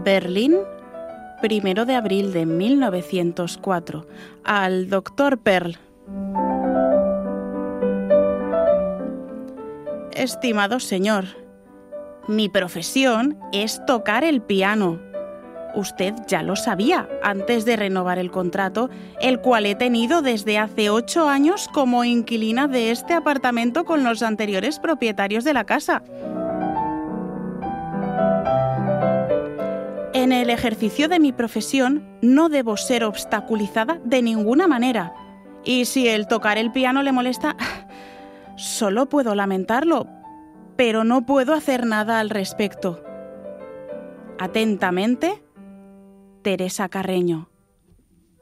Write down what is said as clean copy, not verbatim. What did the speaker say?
Berlín, 1 de abril de 1904. Al Dr. Perl. Estimado señor, mi profesión es tocar el piano. Usted ya lo sabía antes de renovar el contrato, el cual he tenido desde hace 8 años como inquilina de este apartamento con los anteriores propietarios de la casa. En el ejercicio de mi profesión no debo ser obstaculizada de ninguna manera. Y si el tocar el piano le molesta, solo puedo lamentarlo, pero no puedo hacer nada al respecto. Atentamente, Teresa Carreño.